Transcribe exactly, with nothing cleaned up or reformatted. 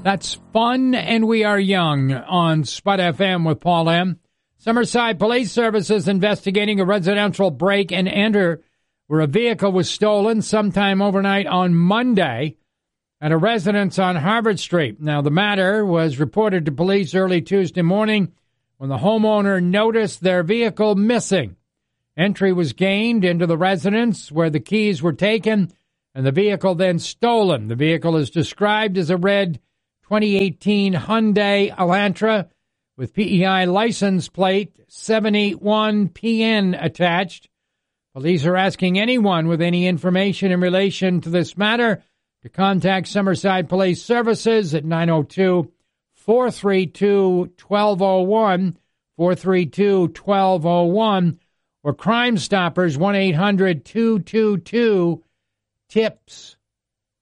That's Fun and We Are Young on Spud F M with Paul M. Summerside Police Services investigating a residential break and enter where a vehicle was stolen sometime overnight on Monday at a residence on Harvard Street. Now, the matter was reported to police early Tuesday morning when the homeowner noticed their vehicle missing. Entry was gained into the residence where the keys were taken and the vehicle then stolen. The vehicle is described as a red twenty eighteen Hyundai Elantra with P E I license plate seven eight one P N attached. Police are asking anyone with any information in relation to this matter to contact Summerside Police Services at nine oh two, four three two, one two oh one, four three two, one two oh one, or Crime Stoppers one eight hundred, two two two, TIPS.